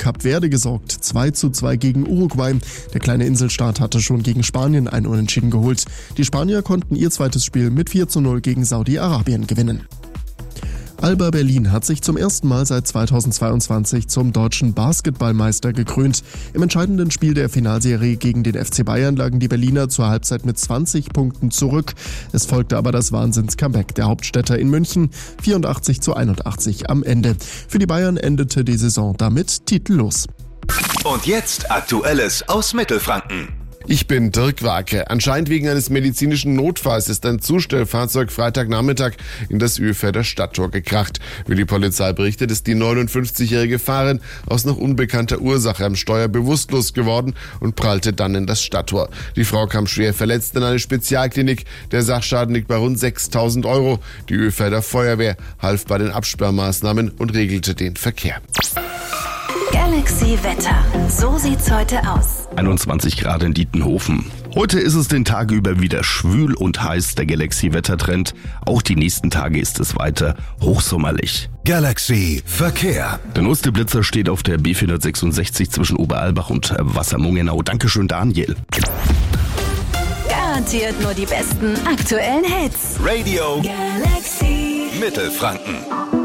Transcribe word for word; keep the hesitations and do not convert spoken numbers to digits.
Kap Verde gesorgt. zwei zu zwei gegen Uruguay. Der kleine Inselstaat hatte schon gegen Spanien ein Unentschieden geholt. Die Spanier konnten ihr zweites Spiel mit vier zu null gegen Saudi-Arabien gewinnen. Alba Berlin hat sich zum ersten Mal seit zweitausendzweiundzwanzig zum deutschen Basketballmeister gekrönt. Im entscheidenden Spiel der Finalserie gegen den F C Bayern lagen die Berliner zur Halbzeit mit zwanzig Punkten zurück. Es folgte aber das Wahnsinns-Comeback der Hauptstädter in München, vierundachtzig zu einundachtzig am Ende. Für die Bayern endete die Saison damit titellos. Und jetzt Aktuelles aus Mittelfranken. Ich bin Dirk Wake. Anscheinend wegen eines medizinischen Notfalls ist ein Zustellfahrzeug Freitagnachmittag in das Ölfelder Stadttor gekracht. Wie die Polizei berichtet, ist die neunundfünfzigjährige Fahrerin aus noch unbekannter Ursache am Steuer bewusstlos geworden und prallte dann in das Stadttor. Die Frau kam schwer verletzt in eine Spezialklinik. Der Sachschaden liegt bei rund sechstausend Euro. Die Ölfelder Feuerwehr half bei den Absperrmaßnahmen und regelte den Verkehr. Galaxy Wetter. So sieht's heute aus. einundzwanzig Grad in Dietenhofen. Heute ist es den Tag über wieder schwül und heiß, der Galaxy-Wettertrend. Auch die nächsten Tage ist es weiter hochsommerlich. Galaxy Verkehr. Der neueste Blitzer steht auf der B vierhundertsechsundsechzig zwischen Oberalbach und Wassermungenau. Dankeschön, Daniel. Garantiert nur die besten aktuellen Hits. Radio Galaxy Mittelfranken.